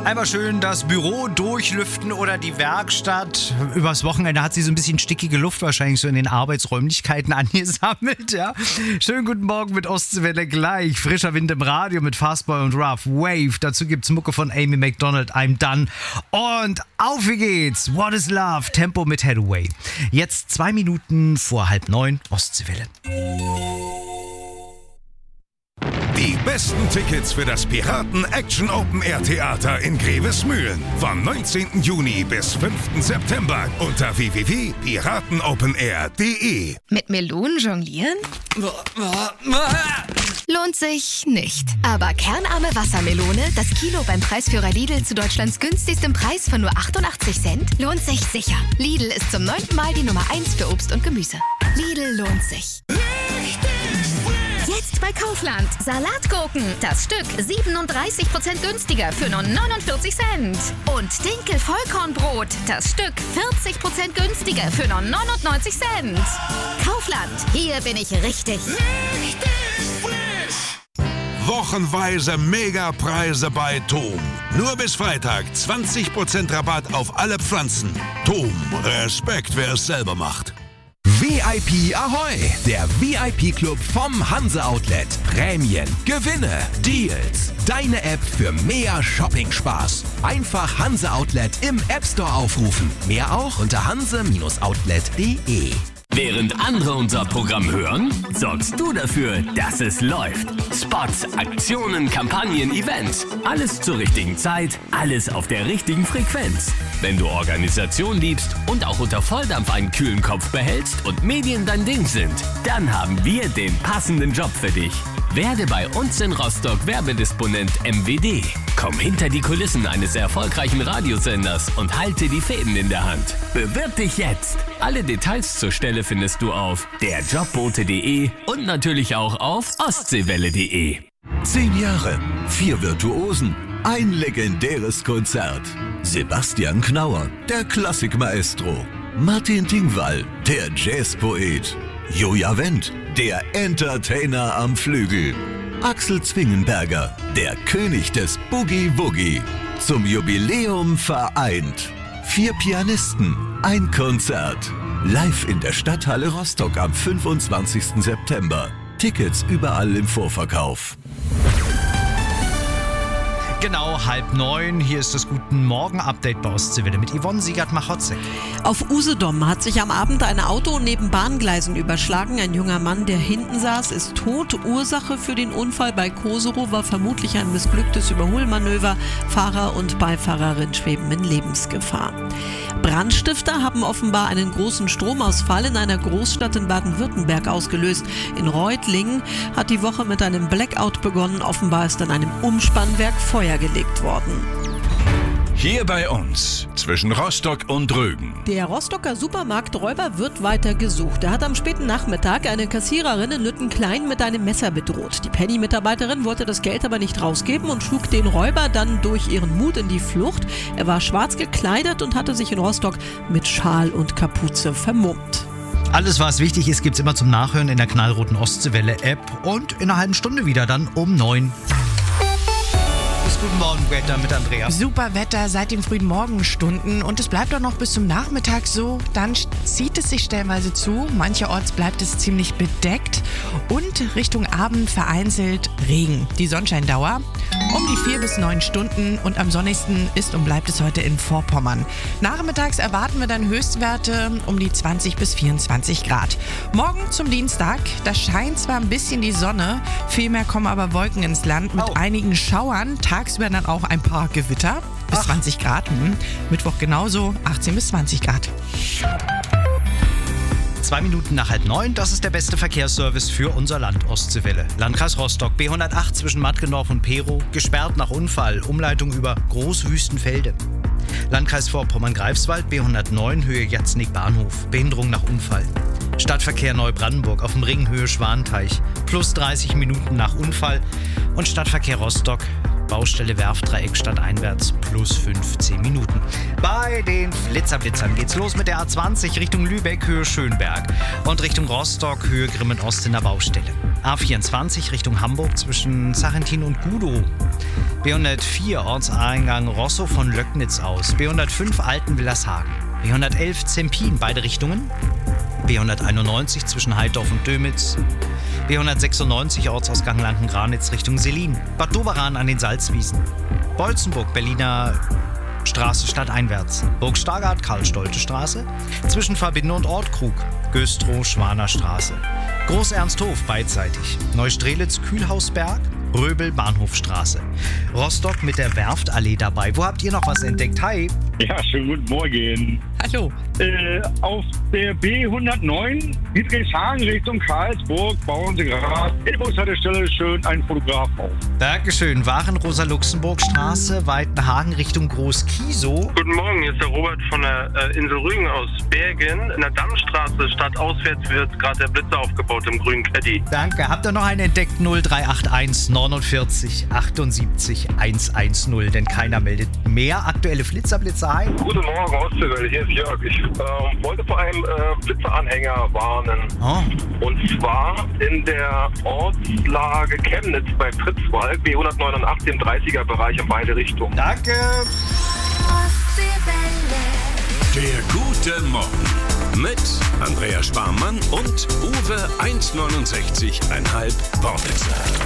Einmal schön das Büro durchlüften oder die Werkstatt. Übers Wochenende hat sie so ein bisschen stickige Luft wahrscheinlich so in den Arbeitsräumlichkeiten angesammelt, ja. Schönen guten Morgen mit Ostseewelle gleich. Frischer Wind im Radio mit Fastboy und Rough Wave. Dazu gibt's Mucke von Amy McDonald, I'm Done. Und auf wie geht's. What is Love? Tempo mit Hathaway. Jetzt 2 Minuten vor 8:30 Ostseewelle. Die besten Tickets für das Piraten Action Open Air Theater in Grevesmühlen vom 19. Juni bis 5. September unter www.piratenopenair.de. Mit Melonen jonglieren? Lohnt sich nicht. Aber kernarme Wassermelone, das Kilo beim Preisführer Lidl zu Deutschlands günstigstem Preis von nur 88 Cent, lohnt sich sicher. Lidl ist zum 9. Mal die Nummer 1 für Obst und Gemüse. Lidl lohnt sich. Jetzt bei Kaufland. Salatgurken. Das Stück 37% günstiger für nur 49 Cent. Und Dinkel Vollkornbrot. Das Stück 40% günstiger für nur 99 Cent. Kaufland. Hier bin ich richtig. Wochenweise Megapreise bei TOM. Nur bis Freitag 20% Rabatt auf alle Pflanzen. TOM. Respekt, wer es selber macht. VIP Ahoi, der VIP-Club vom Hanse Outlet. Prämien, Gewinne, Deals. Deine App für mehr Shopping-Spaß. Einfach Hanse Outlet im App Store aufrufen. Mehr auch unter hanse-outlet.de. Während andere unser Programm hören, sorgst du dafür, dass es läuft. Spots, Aktionen, Kampagnen, Events. Alles zur richtigen Zeit, alles auf der richtigen Frequenz. Wenn du Organisation liebst und auch unter Volldampf einen kühlen Kopf behältst und Medien dein Ding sind, dann haben wir den passenden Job für dich. Werde bei uns in Rostock Werbedisponent MWD. Komm hinter die Kulissen eines erfolgreichen Radiosenders und halte die Fäden in der Hand. Bewirb dich jetzt. Alle Details zur Stelle findest du auf derjobbote.de und natürlich auch auf ostseewelle.de. 10 Jahre, 4 Virtuosen, ein legendäres Konzert. Sebastian Knauer, der Klassikmaestro. Martin Dingwall, der Jazzpoet. Joja Wendt, der Entertainer am Flügel. Axel Zwingenberger, der König des Boogie-Woogie. Zum Jubiläum vereint. 4 Pianisten, ein Konzert. Live in der Stadthalle Rostock am 25. September. Tickets überall im Vorverkauf. Genau, 8:30. Hier ist das Guten Morgen-Update bei Ostseewelle mit Yvonne Siegert-Machotzek. Auf Usedom hat sich am Abend ein Auto neben Bahngleisen überschlagen. Ein junger Mann, der hinten saß, ist tot. Ursache für den Unfall bei Koserow war vermutlich ein missglücktes Überholmanöver. Fahrer und Beifahrerin schweben in Lebensgefahr. Brandstifter haben offenbar einen großen Stromausfall in einer Großstadt in Baden-Württemberg ausgelöst. In Reutlingen hat die Woche mit einem Blackout begonnen. Offenbar ist an einem Umspannwerk Feuer gelegt worden. Hier bei uns, zwischen Rostock und Rügen. Der Rostocker Supermarkträuber wird weiter gesucht. Er hat am späten Nachmittag eine Kassiererin in Lüttenklein mit einem Messer bedroht. Die Penny-Mitarbeiterin wollte das Geld aber nicht rausgeben und schlug den Räuber dann durch ihren Mut in die Flucht. Er war schwarz gekleidet und hatte sich in Rostock mit Schal und Kapuze vermummt. Alles, was wichtig ist, gibt's immer zum Nachhören in der knallroten Ostseewelle-App und in einer halben Stunde wieder dann um 9. Guten Morgen, Wetter mit Andrea. Super Wetter seit den frühen Morgenstunden und es bleibt auch noch bis zum Nachmittag so. Dann zieht es sich stellenweise zu. Mancherorts bleibt es ziemlich bedeckt und Richtung Abend vereinzelt Regen. Die Sonnenscheindauer um die 4 bis 9 Stunden und am sonnigsten ist und bleibt es heute in Vorpommern. Nachmittags erwarten wir dann Höchstwerte um die 20 bis 24 Grad. Morgen zum Dienstag, da scheint zwar ein bisschen die Sonne, vielmehr kommen aber Wolken ins Land mit einigen Schauern. Tagsüber dann auch ein paar Gewitter bis 20 Grad. Mittwoch genauso 18 bis 20 Grad. 2 Minuten nach 8:30, das ist der beste Verkehrsservice für unser Land Ostseewelle. Landkreis Rostock, B108 zwischen Matkendorf und Perow, gesperrt nach Unfall, Umleitung über Großwüstenfelde. Landkreis Vorpommern-Greifswald, B109 Höhe Jatznig Bahnhof, Behinderung nach Unfall. Stadtverkehr Neubrandenburg auf dem Ring Höhe Schwanteich, plus 30 Minuten nach Unfall. Und Stadtverkehr Rostock, Baustelle Werftdreieck stadteinwärts plus 15 Minuten. Bei den Blitzern geht's los mit der A20 Richtung Lübeck, Höhe Schönberg und Richtung Rostock, Höhe Grimmen-Ost in der Baustelle. A24 Richtung Hamburg zwischen Sarrentin und Gudow. B104 Ortseingang Rosso von Löcknitz aus. B105 Altenwillershagen. B111 Zempin, beide Richtungen. B191 zwischen Heidorf und Dömitz. B196 Ortsausgang Lanken-Granitz Richtung Selin. Bad Doberan an den Salzwiesen. Bolzenburg, Berliner Straße stadteinwärts. Burg Stargard, Karl-Stolte-Straße. Zwischen Verbinde und Ortkrug. Göstrow, Schwaner Straße. Groß-Ernsthof beidseitig. Neustrelitz, Kühlhausberg. Röbel, Bahnhofstraße. Rostock mit der Werftallee dabei. Wo habt ihr noch was entdeckt? Hi. Ja, schönen guten Morgen. Hallo. Auf der B109 Friedrichshagen Richtung Karlsburg bauen sie gerade in der Bushaltestelle schön einen Fotograf auf. Dankeschön. Waren Rosa-Luxemburg-Straße, Weitenhagen Richtung Groß-Kiesow. Guten Morgen, hier ist der Robert von der Insel Rügen aus Bergen. In der Dammstraße stadtauswärts wird gerade der Blitzer aufgebaut im grünen Caddy. Danke. Habt ihr noch einen entdeckt? 0381 49 78 110, denn keiner meldet mehr. Aktuelle Blitzer ein. Guten Morgen, Ostseewelle, hier ist Jörg. Ich wollte vor einem Blitzeranhänger warnen. Oh. Und zwar in der Ortslage Chemnitz bei Pritzwalk, B189 im 30er-Bereich in beide Richtungen. Danke. Der gute Morgen mit Andreas Sparmann und Uwe 1,69,5 Wortwitzer.